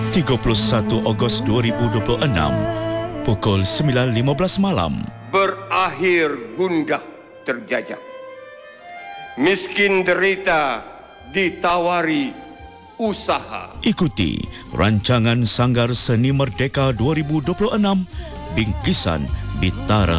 31 Ogos 2026, pukul 9.15 malam. Berakhir gundah terjajah. Miskin derita ditawari usaha. Ikuti rancangan Sanggar Seni Merdeka 2026, Bingkisan Bitara